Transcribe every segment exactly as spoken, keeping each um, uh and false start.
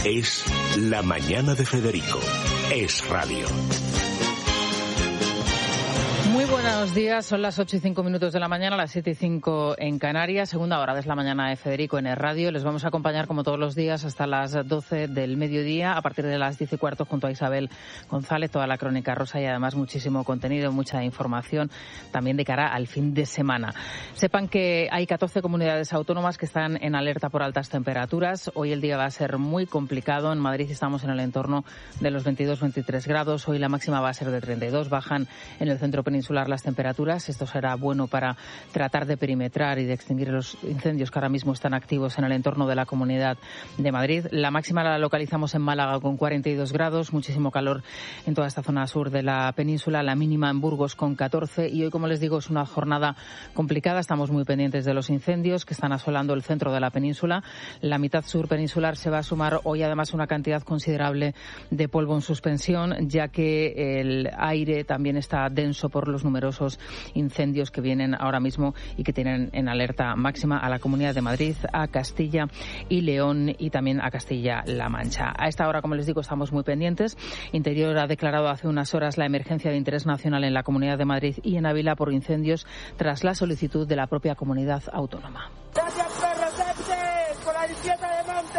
Es La Mañana de Federico. Es radio. Muy buenos días, son las ocho y cinco minutos de la mañana, las siete y cinco en Canarias, segunda hora de La Mañana de Federico en el radio. Les vamos a acompañar como todos los días hasta las doce del mediodía, a partir de las diez y cuarto junto a Isabel González, toda la crónica rosa y además muchísimo contenido, mucha información también de cara al fin de semana. Sepan que hay catorce comunidades autónomas que están en alerta por altas temperaturas. Hoy el día va a ser muy complicado. En Madrid estamos en el entorno de los veintidós a veintitrés grados. Hoy la máxima va a ser de treinta y dos. Bajan en el centro peninsular las temperaturas. Esto será bueno para tratar de perimetrar y de extinguir los incendios que ahora mismo están activos en el entorno de la Comunidad de Madrid. La máxima la localizamos en Málaga con cuarenta y dos grados, muchísimo calor en toda esta zona sur de la península, la mínima en Burgos con catorce, y hoy, como les digo, es una jornada complicada. Estamos muy pendientes de los incendios que están asolando el centro de la península. La mitad sur peninsular se va a sumar hoy además una cantidad considerable de polvo en suspensión, ya que el aire también está denso por los numerosos incendios que vienen ahora mismo y que tienen en alerta máxima a la Comunidad de Madrid, a Castilla y León y también a Castilla-La Mancha. A esta hora, como les digo, estamos muy pendientes. Interior ha declarado hace unas horas la emergencia de interés nacional en la Comunidad de Madrid y en Ávila por incendios tras la solicitud de la propia comunidad autónoma. Gracias, Pedro Sánchez, por la limpieza de monte.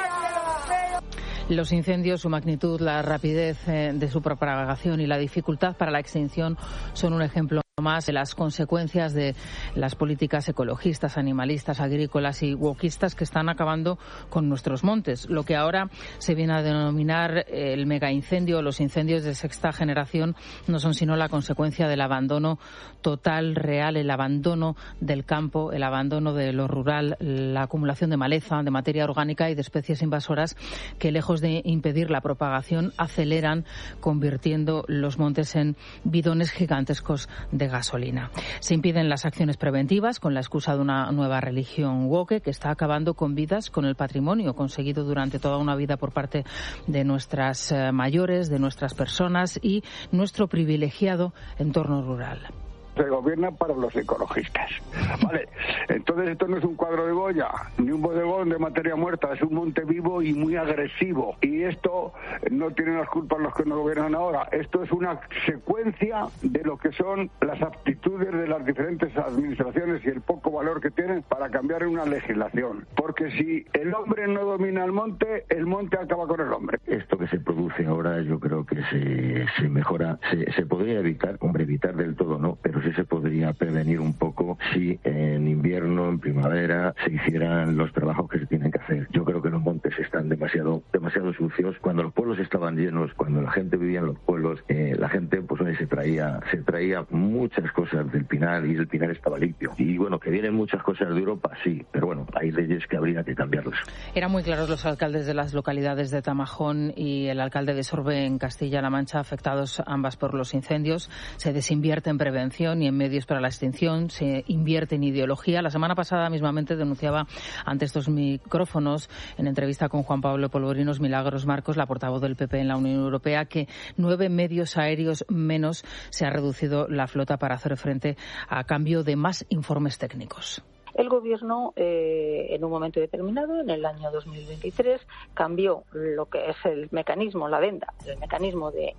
Gracias. Los incendios, su magnitud, la rapidez de su propagación y la dificultad para la extinción son un ejemplo más de las consecuencias de las políticas ecologistas, animalistas, agrícolas y wokistas que están acabando con nuestros montes. Lo que ahora se viene a denominar el megaincendio o los incendios de sexta generación no son sino la consecuencia del abandono total, real, el abandono del campo, el abandono de lo rural, la acumulación de maleza, de materia orgánica y de especies invasoras que, lejos de impedir la propagación, aceleran, convirtiendo los montes en bidones gigantescos de gasolina. Se impiden las acciones preventivas con la excusa de una nueva religión woke que está acabando con vidas, con el patrimonio conseguido durante toda una vida por parte de nuestras eh, mayores, de nuestras personas y nuestro privilegiado entorno rural. Se gobierna para los ecologistas. Vale, entonces esto no es un cuadro de Goya, ni un bodegón de materia muerta, es un monte vivo y muy agresivo. Y esto no tienen las culpas los que nos gobiernan ahora. Esto es una secuencia de lo que son las aptitudes de las diferentes administraciones y el poco valor que tienen para cambiar una legislación. Porque si el hombre no domina el monte, el monte acaba con el hombre. Esto que se produce ahora yo creo que se, se mejora, se, se podría evitar, hombre, evitar del todo no, pero sí se podría prevenir un poco si en invierno, en primavera, se hicieran los trabajos que se tienen que hacer. Yo creo que los montes están demasiado demasiado sucios. Cuando los pueblos estaban llenos, cuando la gente vivía en los pueblos, eh, la gente pues se traía se traía muchas cosas del Pinar y el Pinar estaba limpio. Y bueno, que vienen muchas cosas de Europa, sí, pero bueno, hay leyes que habría que cambiarlas. Eran muy claros los alcaldes de las localidades de Tamajón y el alcalde de Sorbe en Castilla-La Mancha, afectados ambas por los incendios. Se desinvierte en prevención y en medios para la extinción, se invierte en ideología. La semana pasada mismamente denunciaba ante estos micrófonos, en entrevista con Juan Pablo Polvorinos, Milagros Marcos, la portavoz del P P en la Unión Europea, que nueve medios aéreos menos se ha reducido la flota para hacer frente a cambio de más informes técnicos. El Gobierno, eh, en un momento determinado, en el año dos mil veintitrés, cambió lo que es el mecanismo, la adenda, el mecanismo de,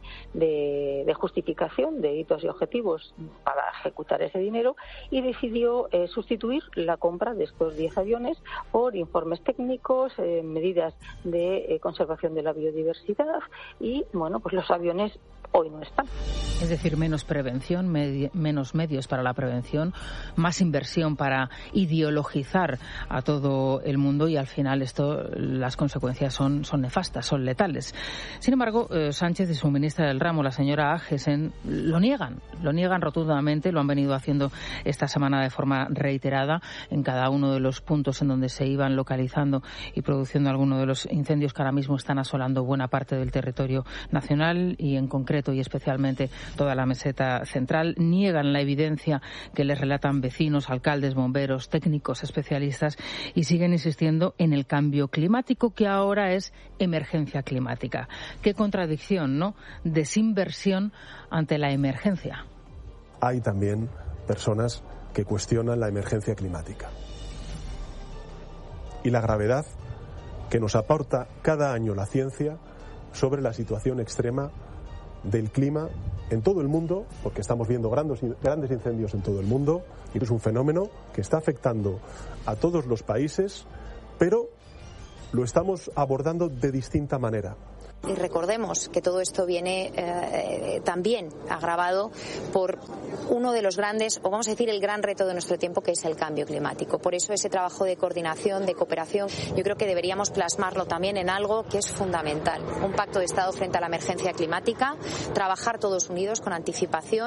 de, de justificación de hitos y objetivos para ejecutar ese dinero y decidió eh, sustituir la compra de estos diez aviones por informes técnicos, eh, medidas de eh, conservación de la biodiversidad y, bueno, pues los aviones hoy no están. Es decir, menos prevención, medi- menos medios para la prevención, más inversión para ideologizar a todo el mundo y al final esto, las consecuencias son, son nefastas, son letales. Sin embargo, eh, Sánchez y su ministra del ramo, la señora Agesen, lo niegan, lo niegan rotundamente, lo han venido haciendo esta semana de forma reiterada en cada uno de los puntos en donde se iban localizando y produciendo algunos de los incendios que ahora mismo están asolando buena parte del territorio nacional y en concreto y especialmente toda la meseta central. Niegan la evidencia que les relatan vecinos, alcaldes, bomberos, técnicos, especialistas y siguen insistiendo en el cambio climático, que ahora es emergencia climática. Qué contradicción, ¿no? Desinversión ante la emergencia. Hay también personas que cuestionan la emergencia climática y la gravedad que nos aporta cada año la ciencia sobre la situación extrema del clima en todo el mundo, porque estamos viendo grandes, grandes incendios en todo el mundo, y es un fenómeno que está afectando a todos los países, pero lo estamos abordando de distinta manera. Y recordemos que todo esto viene eh, también agravado por uno de los grandes, o vamos a decir el gran reto de nuestro tiempo, que es el cambio climático. Por eso ese trabajo de coordinación, de cooperación, yo creo que deberíamos plasmarlo también en algo que es fundamental. Un pacto de Estado frente a la emergencia climática, trabajar todos unidos con anticipación.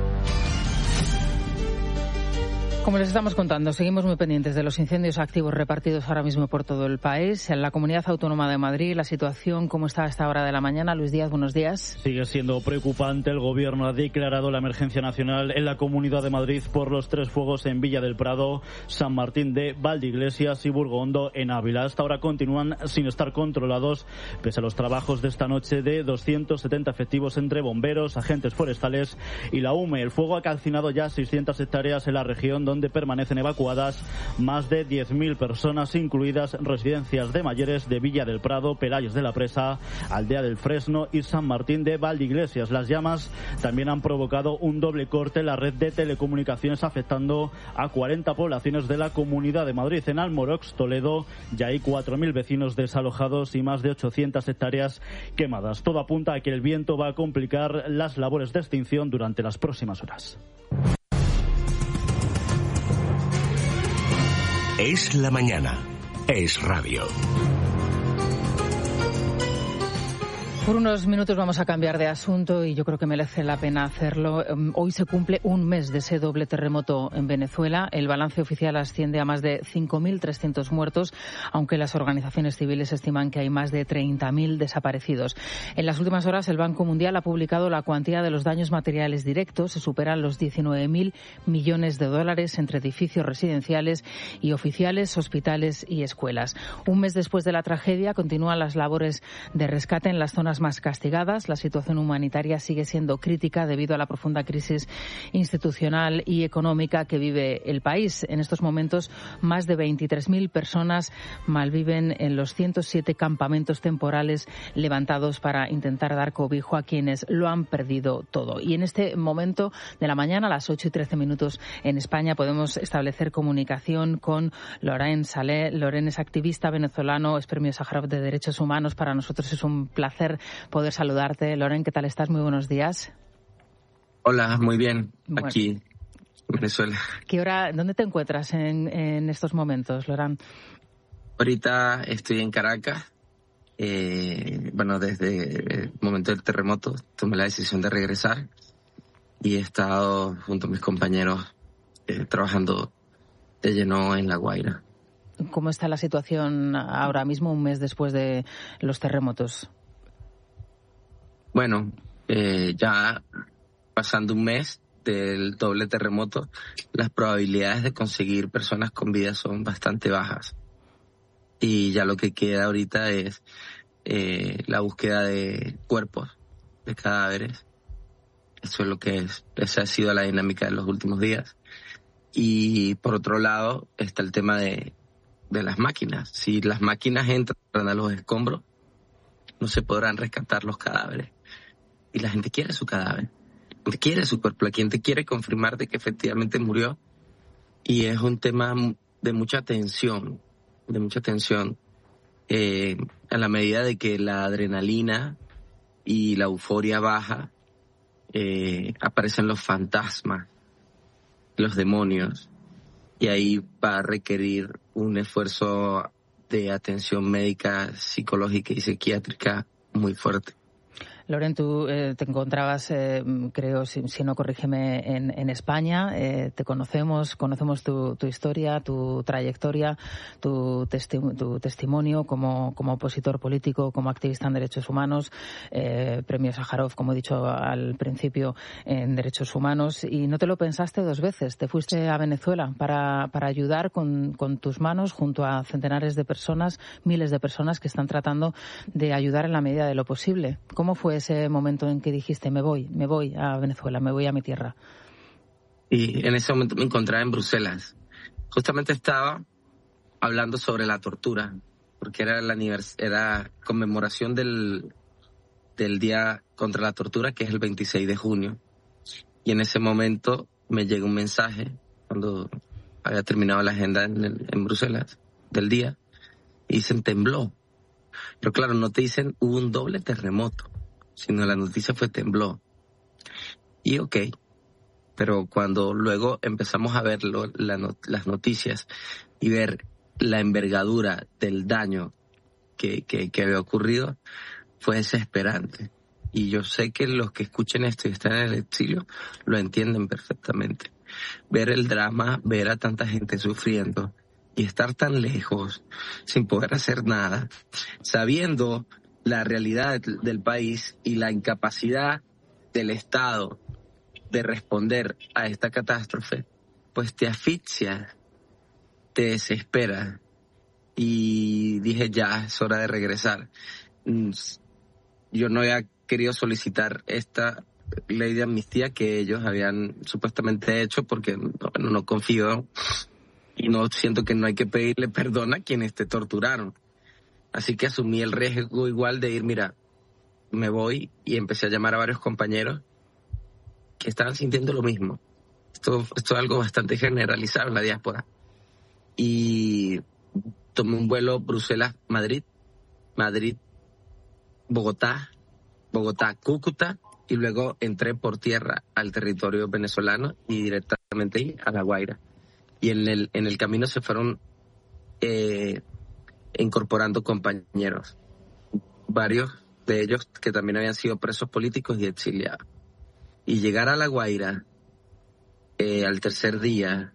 Como les estamos contando, seguimos muy pendientes de los incendios activos repartidos ahora mismo por todo el país. En la Comunidad Autónoma de Madrid, la situación, ¿cómo está a esta hora de la mañana? Luis Díaz, buenos días. Sigue siendo preocupante. El Gobierno ha declarado la emergencia nacional en la Comunidad de Madrid por los tres fuegos en Villa del Prado, San Martín de Valdeiglesias y Burgondo en Ávila. Hasta ahora continúan sin estar controlados, pese a los trabajos de esta noche de doscientos setenta efectivos entre bomberos, agentes forestales y la U M E. El fuego ha calcinado ya seiscientas hectáreas en la región, donde permanecen evacuadas más de diez mil personas, incluidas residencias de mayores de Villa del Prado, Pelayos de la Presa, Aldea del Fresno y San Martín de Valdeiglesias. Las llamas también han provocado un doble corte en la red de telecomunicaciones, afectando a cuarenta poblaciones de la Comunidad de Madrid. En Almorox, Toledo, ya hay cuatro mil vecinos desalojados y más de ochocientas hectáreas quemadas. Todo apunta a que el viento va a complicar las labores de extinción durante las próximas horas. Es la mañana. Es radio. Por unos minutos vamos a cambiar de asunto y yo creo que merece la pena hacerlo. Hoy se cumple un mes de ese doble terremoto en Venezuela. El balance oficial asciende a más de cinco mil trescientos muertos, aunque las organizaciones civiles estiman que hay más de treinta mil desaparecidos. En las últimas horas, el Banco Mundial ha publicado la cuantía de los daños materiales directos. Se superan los diecinueve mil millones de dólares entre edificios residenciales y oficiales, hospitales y escuelas. Un mes después de la tragedia, continúan las labores de rescate en las zonas más castigadas. La situación humanitaria sigue siendo crítica debido a la profunda crisis institucional y económica que vive el país. En estos momentos, más de veintitrés mil personas malviven en los ciento siete campamentos temporales levantados para intentar dar cobijo a quienes lo han perdido todo. Y en este momento de la mañana, a las ocho y trece minutos en España, podemos establecer comunicación con Laurent Salé. Laurent es activista venezolano, es premio Sájarov de Derechos Humanos. Para nosotros es un placer poder saludarte. Laurent, ¿qué tal estás? Muy buenos días. Hola, muy bien. Bueno. Aquí, en Venezuela. ¿Qué hora, dónde te encuentras en, en estos momentos, Laurent? Ahorita estoy en Caracas. Eh, bueno, desde el momento del terremoto tomé la decisión de regresar y he estado junto a mis compañeros eh, trabajando de lleno en La Guaira. ¿Cómo está la situación ahora mismo, un mes después de los terremotos? Bueno, eh, ya pasando un mes del doble terremoto, las probabilidades de conseguir personas con vida son bastante bajas. Y ya lo que queda ahorita es eh, la búsqueda de cuerpos, de cadáveres. Eso es lo que es. Esa ha sido la dinámica de los últimos días. Y por otro lado está el tema de, de las máquinas. Si las máquinas entran a los escombros, no se podrán rescatar los cadáveres. Y la gente quiere su cadáver, la gente quiere su cuerpo, la gente quiere confirmar de que efectivamente murió. Y es un tema de mucha tensión, de mucha tensión, eh, a la medida de que la adrenalina y la euforia baja, eh, aparecen los fantasmas, los demonios, y ahí va a requerir un esfuerzo de atención médica, psicológica y psiquiátrica muy fuerte. Laurent, tú eh, te encontrabas, eh, creo, si, si no corrígeme, en, en España. Eh, te conocemos, conocemos tu, tu historia, tu trayectoria, tu, testi- tu testimonio como, como opositor político, como activista en derechos humanos, eh, premio Sájarov, como he dicho al principio, en derechos humanos. Y no te lo pensaste dos veces. Te fuiste a Venezuela para, para ayudar con, con tus manos junto a centenares de personas, miles de personas que están tratando de ayudar en la medida de lo posible. ¿Cómo fue ese momento en que dijiste, me voy, me voy a Venezuela, me voy a mi tierra? Y en ese momento me encontraba en Bruselas. Justamente estaba hablando sobre la tortura porque era la anivers- era conmemoración del, del Día contra la Tortura, que es el veintiséis de junio. Y en ese momento me llega un mensaje, cuando había terminado la agenda en, el, en Bruselas, del día, y dicen tembló. Pero claro, no te dicen hubo un doble terremoto, sino la noticia fue tembló. Y ok, pero cuando luego empezamos a ver lo, la not- las noticias y ver la envergadura del daño que, que, que había ocurrido, fue desesperante. Y yo sé que los que escuchen esto y están en el exilio lo entienden perfectamente. Ver el drama, ver a tanta gente sufriendo y estar tan lejos, sin poder hacer nada, sabiendo la realidad del país y la incapacidad del Estado de responder a esta catástrofe, pues te asfixia, te desespera. Y dije, ya, es hora de regresar. Yo no había querido solicitar esta ley de amnistía que ellos habían supuestamente hecho porque no, no confío y no siento que no hay que pedirle perdón a quienes te torturaron. Así que asumí el riesgo igual de ir, mira, me voy, y empecé a llamar a varios compañeros que estaban sintiendo lo mismo. Esto, esto es algo bastante generalizado en la diáspora. Y tomé un vuelo Bruselas-Madrid, Madrid-Bogotá, Bogotá-Cúcuta, y luego entré por tierra al territorio venezolano y directamente a La Guaira. Y en el, en el camino se fueron eh, incorporando compañeros, varios de ellos que también habían sido presos políticos y exiliados. Y llegar a La Guaira eh, al tercer día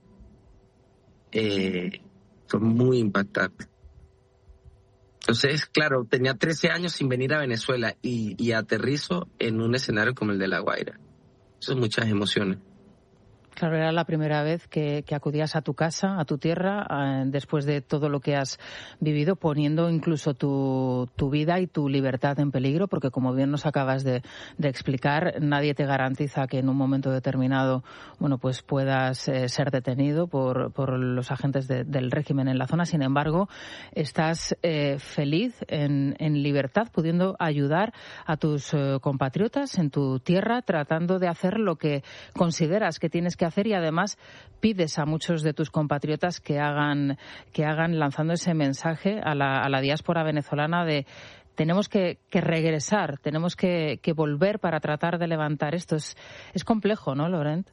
eh, fue muy impactante. Entonces, claro, tenía trece años sin venir a Venezuela y, y aterrizo en un escenario como el de La Guaira. Eso es muchas emociones. Claro, era la primera vez que, que acudías a tu casa, a tu tierra, eh, después de todo lo que has vivido, poniendo incluso tu, tu vida y tu libertad en peligro, porque como bien nos acabas de, de explicar, nadie te garantiza que en un momento determinado, bueno, pues puedas eh, ser detenido por, por los agentes de, del régimen en la zona. Sin embargo, estás eh, feliz, en, en libertad, pudiendo ayudar a tus eh, compatriotas en tu tierra, tratando de hacer lo que consideras que tienes que hacer, y además pides a muchos de tus compatriotas que hagan que hagan lanzando ese mensaje a la, a la diáspora venezolana de tenemos que, que regresar, tenemos que, que volver para tratar de levantar esto. Es, es complejo, ¿no, Laurent?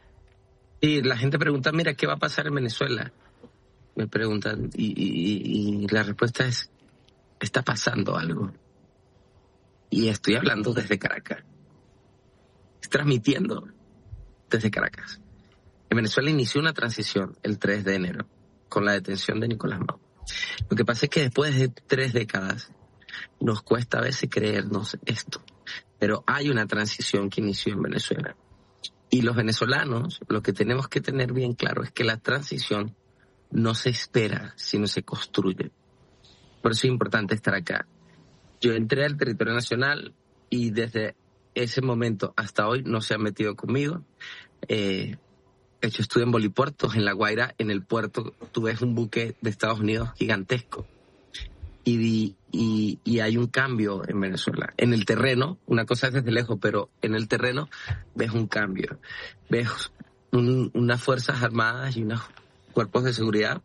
Y la gente pregunta, mira, ¿qué va a pasar en Venezuela? Me preguntan, y, y, y la respuesta es, está pasando algo. Y estoy hablando desde Caracas. Estoy transmitiendo desde Caracas. En Venezuela inició una transición el tres de enero con la detención de Nicolás Maduro. Lo que pasa es que después de tres décadas nos cuesta a veces creernos esto, pero hay una transición que inició en Venezuela. Y los venezolanos, lo que tenemos que tener bien claro es que la transición no se espera, sino se construye. Por eso es importante estar acá. Yo entré al territorio nacional y desde ese momento hasta hoy no se han metido conmigo. Eh, de hecho, estuve en Bolipuertos, en La Guaira, en el puerto, tú ves un buque de Estados Unidos gigantesco. Y, y, y hay un cambio en Venezuela. En el terreno, una cosa es desde lejos, pero en el terreno ves un cambio. Ves un, unas fuerzas armadas y unos cuerpos de seguridad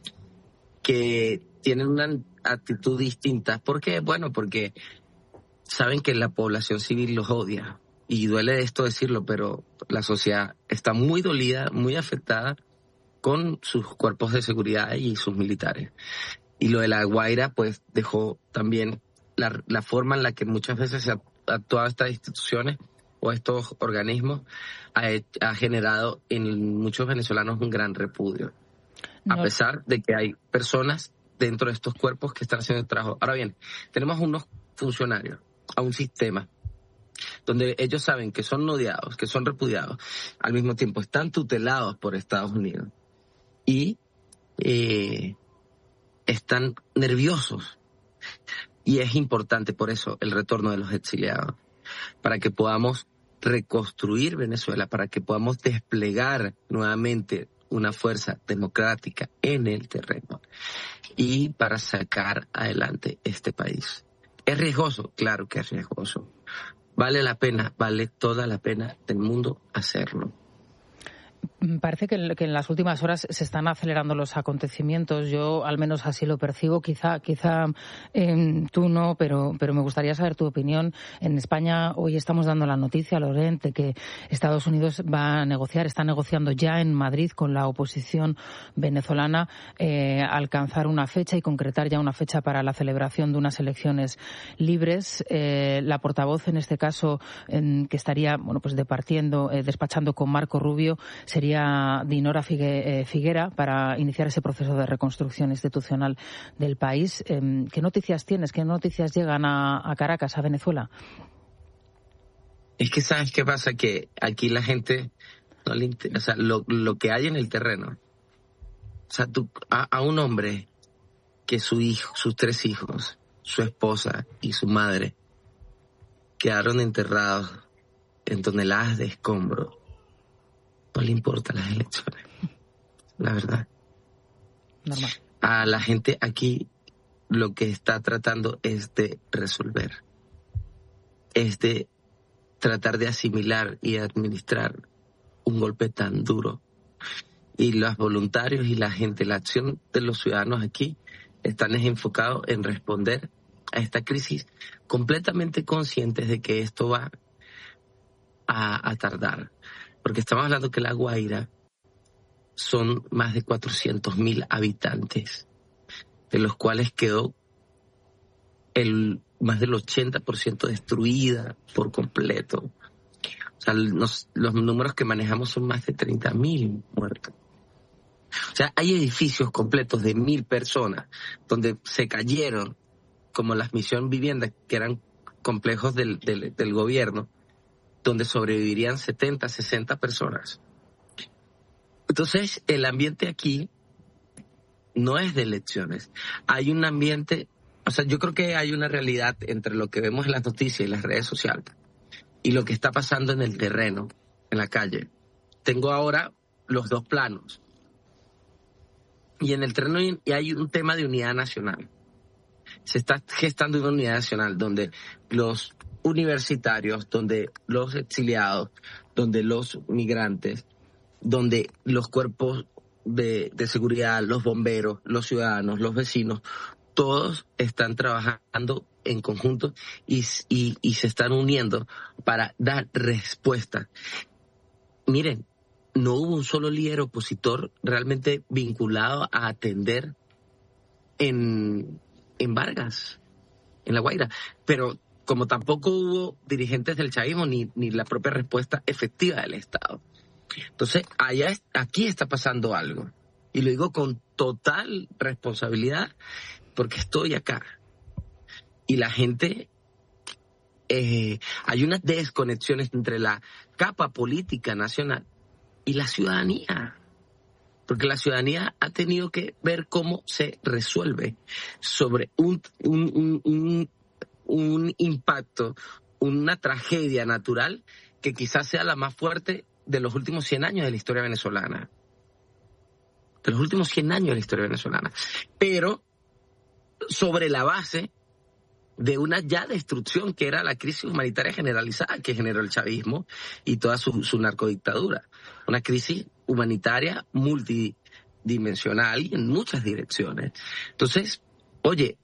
que tienen una actitud distinta. ¿Por qué? Bueno, porque saben que la población civil los odia. Y duele esto decirlo, pero la sociedad está muy dolida, muy afectada con sus cuerpos de seguridad y sus militares. Y lo de La Guaira, pues, dejó también la, la forma en la que muchas veces se ha actuado estas instituciones o estos organismos ha, ha generado en muchos venezolanos un gran repudio. No. A pesar de que hay personas dentro de estos cuerpos que están haciendo el trabajo. Ahora bien, tenemos unos funcionarios, a un sistema donde ellos saben que son odiados, que son repudiados, al mismo tiempo están tutelados por Estados Unidos y eh, están nerviosos. Y es importante por eso el retorno de los exiliados, para que podamos reconstruir Venezuela, para que podamos desplegar nuevamente una fuerza democrática en el terreno. y para sacar adelante este país. ¿Es riesgoso? Claro que es riesgoso. Vale la pena, vale toda la pena del mundo hacerlo. Parece que, que en las últimas horas se están acelerando los acontecimientos. Yo al menos así lo percibo. Quizá, quizá eh, tú no, pero, pero me gustaría saber tu opinión. En España hoy estamos dando la noticia, Laurent, de que Estados Unidos va a negociar, está negociando ya en Madrid con la oposición venezolana eh, alcanzar una fecha y concretar ya una fecha para la celebración de unas elecciones libres. Eh, la portavoz en este caso en, que estaría bueno pues departiendo, eh, despachando con Marco Rubio sería Dinora Figuera para iniciar ese proceso de reconstrucción institucional del país. ¿Qué noticias tienes? ¿Qué noticias llegan a, a Caracas, a Venezuela? Es que ¿sabes qué pasa? Que aquí la gente no le interesa, o sea, lo, lo que hay en el terreno. O sea, tú, a, a un hombre que su hijo, sus tres hijos, su esposa y su madre quedaron enterrados en toneladas de escombros, no le importan las elecciones, la verdad. Normal. A la gente aquí lo que está tratando es de resolver, es de tratar de asimilar y administrar un golpe tan duro. Y los voluntarios y la gente, la acción de los ciudadanos aquí están enfocados en responder a esta crisis completamente conscientes de que esto va a, a tardar. Porque estamos hablando que La Guaira son más de cuatrocientos mil habitantes, de los cuales quedó el más del ochenta por ciento destruida por completo. O sea, los, los números que manejamos son más de treinta mil muertos. O sea, hay edificios completos de mil personas donde se cayeron, como las Misión Vivienda, que eran complejos del, del, del gobierno, donde sobrevivirían setenta, sesenta personas. Entonces, el ambiente aquí no es de elecciones. Hay un ambiente, o sea, yo creo que hay una realidad entre lo que vemos en las noticias y las redes sociales y lo que está pasando en el terreno, en la calle. Tengo ahora los dos planos. Y en el terreno hay un tema de unidad nacional. Se está gestando una unidad nacional donde los universitarios, donde los exiliados, donde los migrantes, donde los cuerpos de, de seguridad, los bomberos, los ciudadanos, los vecinos, todos están trabajando en conjunto y, y, y se están uniendo para dar respuesta. Miren, no hubo un solo líder opositor realmente vinculado a atender en, en Vargas, en La Guaira, pero como tampoco hubo dirigentes del chavismo ni, ni la propia respuesta efectiva del Estado. Entonces, allá, aquí está pasando algo. Y lo digo con total responsabilidad porque estoy acá. Y la gente, eh, hay unas desconexiones entre la capa política nacional y la ciudadanía. Porque la ciudadanía ha tenido que ver cómo se resuelve sobre un, un, un, un un impacto, una tragedia natural que quizás sea la más fuerte de los últimos cien años de la historia venezolana. De los últimos cien años de la historia venezolana. Pero sobre la base de una ya destrucción que era la crisis humanitaria generalizada que generó el chavismo y toda su, su narcodictadura. Una crisis humanitaria multidimensional y en muchas direcciones. Entonces, oye,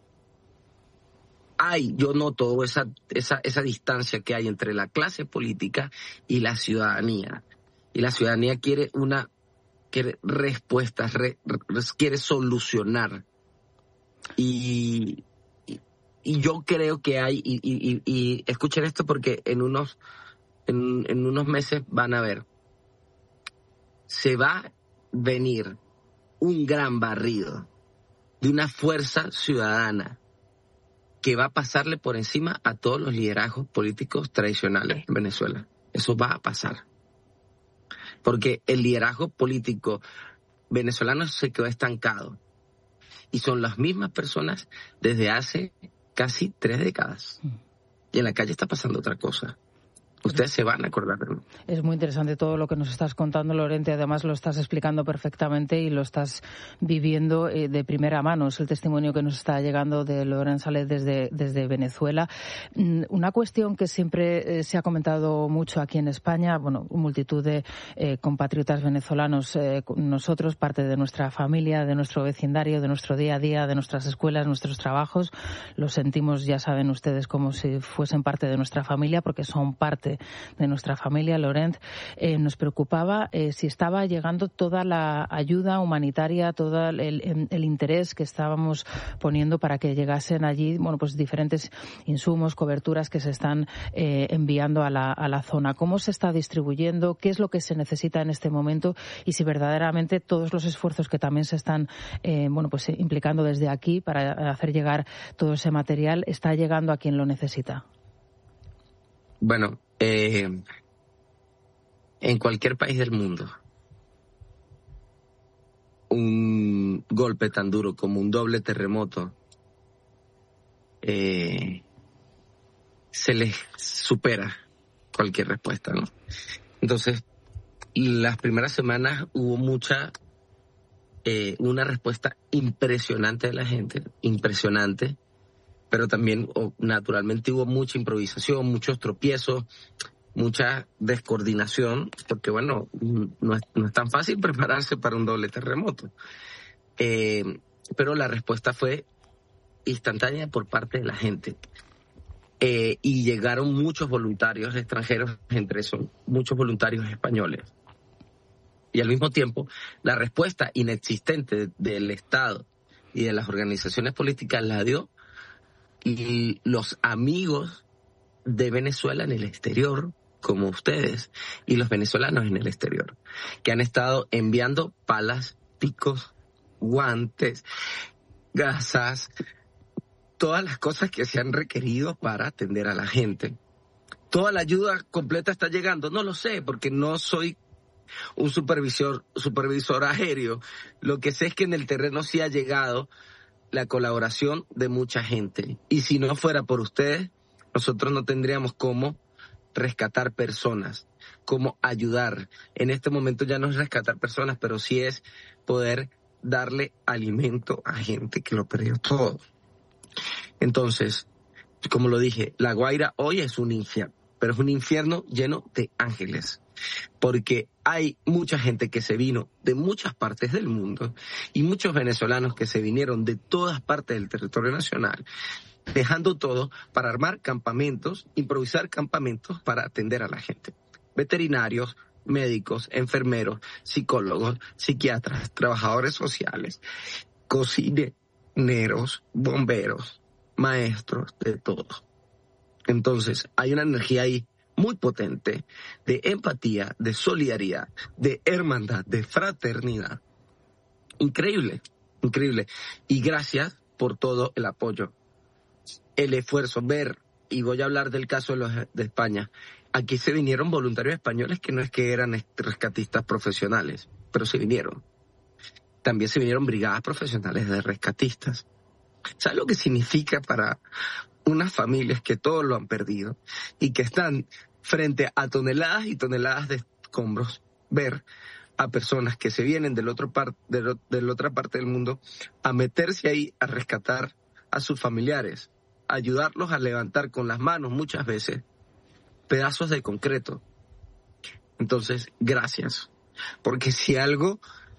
hay, yo noto esa, esa, esa distancia que hay entre la clase política y la ciudadanía. Y la ciudadanía quiere una, quiere respuestas, re, re, quiere solucionar. Y, y, y yo creo que hay, y, y, y escuchen esto porque en unos, en, en unos meses van a ver, se va a venir un gran barrido de una fuerza ciudadana que va a pasarle por encima a todos los liderazgos políticos tradicionales en Venezuela. Eso va a pasar. Porque el liderazgo político venezolano se quedó estancado. Y son las mismas personas desde hace casi tres décadas. Y en la calle está pasando otra cosa. Ustedes se van a acordar de mí. Es muy interesante todo lo que nos estás contando, Lorente. Además, lo estás explicando perfectamente y lo estás viviendo eh, de primera mano. Es el testimonio que nos está llegando de Laurent Sallet desde, desde Venezuela. Mm, una cuestión que siempre eh, se ha comentado mucho aquí en España, bueno, multitud de eh, compatriotas venezolanos, eh, nosotros, parte de nuestra familia, de nuestro vecindario, de nuestro día a día, de nuestras escuelas, nuestros trabajos, lo sentimos, ya saben ustedes, como si fuesen parte de nuestra familia, porque son parte de nuestra familia. Laurent, eh, nos preocupaba eh, si estaba llegando toda la ayuda humanitaria, todo el, el, el interés que estábamos poniendo para que llegasen allí, bueno, pues diferentes insumos, coberturas que se están eh, enviando a la, a la zona. ¿Cómo se está distribuyendo? ¿Qué es lo que se necesita en este momento? Y si verdaderamente todos los esfuerzos que también se están, eh, bueno, pues implicando desde aquí para hacer llegar todo ese material está llegando a quien lo necesita. Bueno, eh, en cualquier país del mundo, un golpe tan duro como un doble terremoto eh, se les supera cualquier respuesta, ¿no? Entonces, las primeras semanas hubo mucha, eh, una respuesta impresionante de la gente, impresionante. Pero también oh, naturalmente hubo mucha improvisación, muchos tropiezos, mucha descoordinación, porque bueno, no es, no es tan fácil prepararse para un doble terremoto. Eh, pero la respuesta fue instantánea por parte de la gente. Eh, y llegaron muchos voluntarios extranjeros, entre esos muchos voluntarios españoles. Y al mismo tiempo, la respuesta inexistente del Estado y de las organizaciones políticas la dio y los amigos de Venezuela en el exterior, como ustedes, y los venezolanos en el exterior, que han estado enviando palas, picos, guantes, gasas, todas las cosas que se han requerido para atender a la gente. ¿Toda la ayuda completa está llegando? No lo sé, porque no soy un supervisor, supervisor aéreo. Lo que sé es que en el terreno sí ha llegado la colaboración de mucha gente. Y si no fuera por ustedes, nosotros no tendríamos cómo rescatar personas, cómo ayudar. En este momento ya no es rescatar personas, pero sí es poder darle alimento a gente que lo perdió todo. Entonces, como lo dije, La Guaira hoy es un infierno, pero es un infierno lleno de ángeles. Porque hay mucha gente que se vino de muchas partes del mundo y muchos venezolanos que se vinieron de todas partes del territorio nacional, dejando todo para armar campamentos, improvisar campamentos para atender a la gente. Veterinarios, médicos, enfermeros, psicólogos, psiquiatras, trabajadores sociales, cocineros, bomberos, maestros, de todo. Entonces, hay una energía ahí muy potente de empatía, de solidaridad, de hermandad, de fraternidad. Increíble, increíble. Y gracias por todo el apoyo, el esfuerzo, ver, y voy a hablar del caso de, los, de España. Aquí se vinieron voluntarios españoles que no es que eran rescatistas profesionales, pero se vinieron. También se vinieron brigadas profesionales de rescatistas. ¿Sabes lo que significa para unas familias que todo lo han perdido y que están frente a toneladas y toneladas de escombros, ver a personas que se vienen del otro par, de, lo, de la otra parte del mundo a meterse ahí a rescatar a sus familiares, a ayudarlos a levantar con las manos muchas veces pedazos de concreto? Entonces, gracias, porque si algo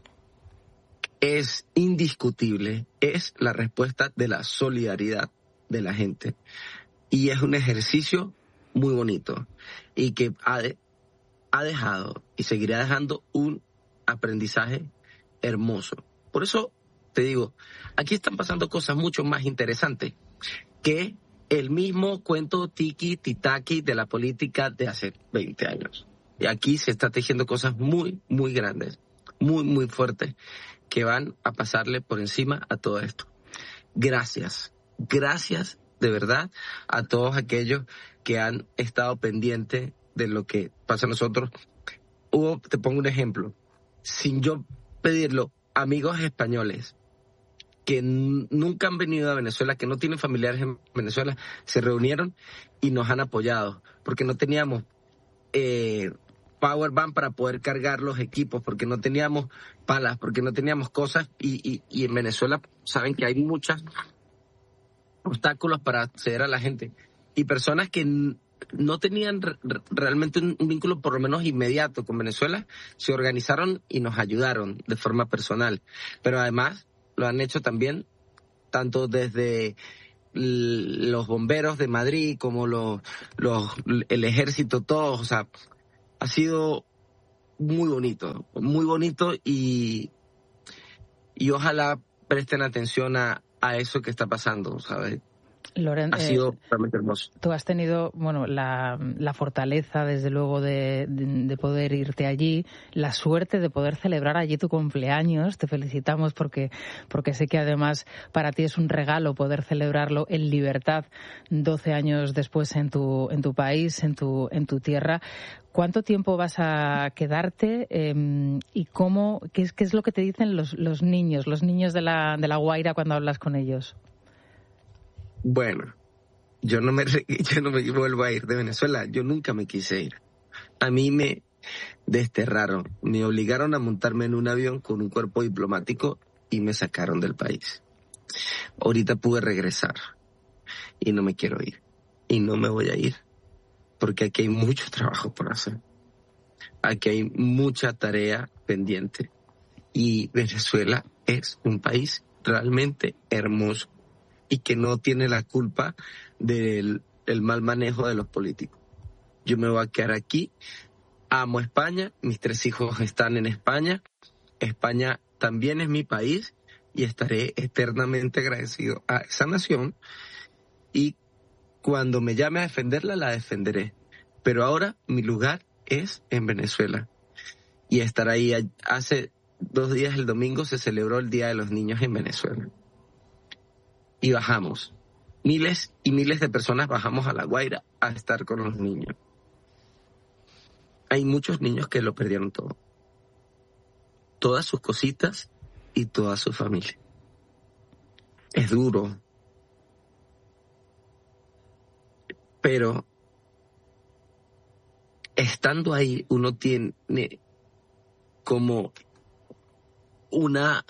es indiscutible es la respuesta de la solidaridad de la gente, y es un ejercicio muy bonito y que ha, de, ha dejado y seguirá dejando un aprendizaje hermoso. Por eso te digo, aquí están pasando cosas mucho más interesantes que el mismo cuento tiki titaki de la política de hace veinte años. Y aquí se está tejiendo cosas muy, muy grandes, muy, muy fuertes, que van a pasarle por encima a todo esto. Gracias. Gracias de verdad a todos aquellos que han estado pendientes de lo que pasa a nosotros. Hubo, te pongo un ejemplo, sin yo pedirlo, amigos españoles que n- nunca han venido a Venezuela, que no tienen familiares en Venezuela, se reunieron y nos han apoyado, porque no teníamos eh, power bank para poder cargar los equipos, porque no teníamos palas, porque no teníamos cosas, y, y, y en Venezuela saben que hay muchos obstáculos para acceder a la gente, y personas que n- no tenían re- realmente un, un vínculo por lo menos inmediato con Venezuela, se organizaron y nos ayudaron de forma personal, pero además lo han hecho también tanto desde l- los bomberos de Madrid como los, los el ejército, todos, o sea, ha sido muy bonito, muy bonito, y, y ojalá presten atención a, a eso que está pasando, ¿sabes? Loren, ha sido eh, realmente hermoso. Tú has tenido, bueno, la, la fortaleza, desde luego, de, de, de poder irte allí, la suerte de poder celebrar allí tu cumpleaños. Te felicitamos porque, porque sé que además para ti es un regalo poder celebrarlo en libertad doce años después en tu, en tu país, en tu, en tu tierra. ¿Cuánto tiempo vas a quedarte eh, y cómo, qué es, qué es lo que te dicen los, los niños, los niños de la, de la Guaira cuando hablas con ellos? Bueno, yo no me yo no me vuelvo a ir de Venezuela. Yo nunca me quise ir. A mí me desterraron, me obligaron a montarme en un avión con un cuerpo diplomático y me sacaron del país. Ahorita pude regresar y no me quiero ir. Y no me voy a ir porque aquí hay mucho trabajo por hacer. Aquí hay mucha tarea pendiente. Y Venezuela es un país realmente hermoso y que no tiene la culpa del el mal manejo de los políticos. Yo me voy a quedar aquí, amo España, mis tres hijos están en España, España también es mi país y estaré eternamente agradecido a esa nación, y cuando me llame a defenderla, la defenderé. Pero ahora mi lugar es en Venezuela y estar ahí. Hace dos días, el domingo, se celebró el Día de los Niños en Venezuela. Y bajamos. Miles y miles de personas bajamos a La Guaira a estar con los niños. Hay muchos niños que lo perdieron todo. Todas sus cositas y toda su familia. Es duro. Pero estando ahí, uno tiene como una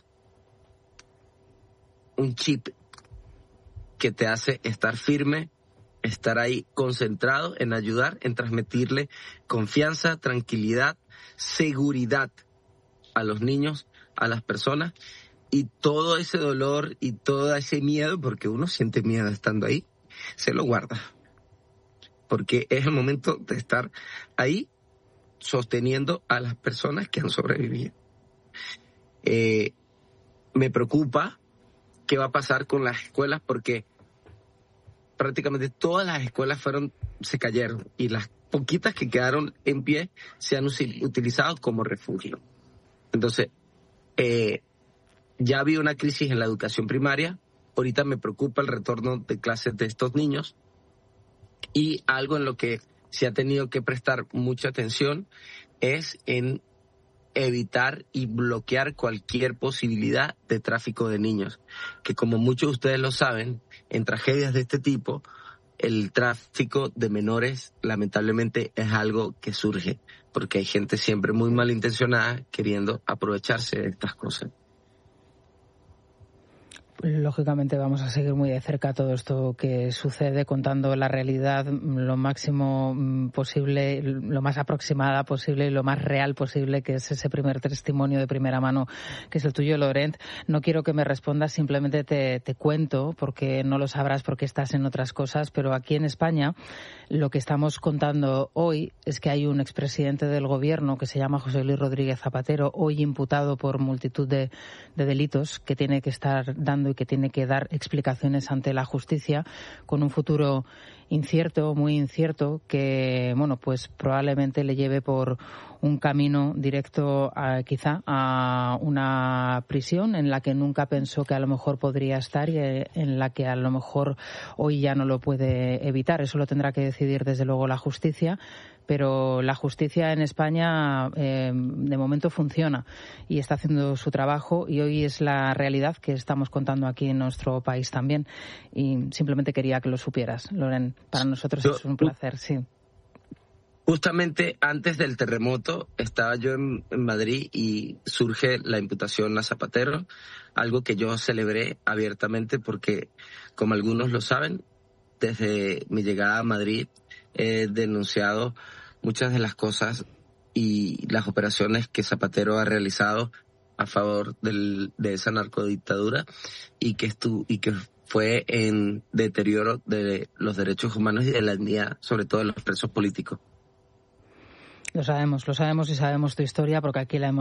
un chip que te hace estar firme, estar ahí concentrado en ayudar, en transmitirle confianza, tranquilidad, seguridad a los niños, a las personas, y todo ese dolor y todo ese miedo, porque uno siente miedo estando ahí, se lo guarda. Porque es el momento de estar ahí sosteniendo a las personas que han sobrevivido. Eh, me preocupa qué va a pasar con las escuelas, porque prácticamente todas las escuelas fueron, se cayeron, y las poquitas que quedaron en pie se han utilizado como refugio. Entonces, eh, ya había una crisis en la educación primaria, ahorita me preocupa el retorno de clases de estos niños, y algo en lo que se ha tenido que prestar mucha atención es en evitar y bloquear cualquier posibilidad de tráfico de niños, que como muchos de ustedes lo saben, en tragedias de este tipo, el tráfico de menores lamentablemente es algo que surge, porque hay gente siempre muy malintencionada queriendo aprovecharse de estas cosas. Lógicamente vamos a seguir muy de cerca todo esto que sucede, contando la realidad lo máximo posible, lo más aproximada posible y lo más real posible, que es ese primer testimonio de primera mano que es el tuyo, Laurent. No quiero que me respondas, simplemente te, te cuento, porque no lo sabrás porque estás en otras cosas, pero aquí en España lo que estamos contando hoy es que hay un expresidente del gobierno que se llama José Luis Rodríguez Zapatero, hoy imputado por multitud de, de delitos, que tiene que estar dando y que tiene que dar explicaciones ante la justicia, con un futuro incierto, muy incierto, que bueno, pues probablemente le lleve por un camino directo a, quizá a una prisión en la que nunca pensó que a lo mejor podría estar y en la que a lo mejor hoy ya no lo puede evitar. Eso lo tendrá que decidir desde luego la justicia, pero la justicia en España eh, de momento funciona y está haciendo su trabajo, y hoy es la realidad que estamos contando aquí en nuestro país también, y simplemente quería que lo supieras, Loren. Para nosotros Yo, es un placer, sí. Justamente antes del terremoto estaba yo en, en Madrid y surge la imputación a Zapatero, algo que yo celebré abiertamente porque, como algunos lo saben, desde mi llegada a Madrid he denunciado muchas de las cosas y las operaciones que Zapatero ha realizado a favor del, de esa narcodictadura y que, estu, y que fue en deterioro de los derechos humanos y de la dignidad, sobre todo de los presos políticos. Lo sabemos, lo sabemos y sabemos tu historia porque aquí la hemos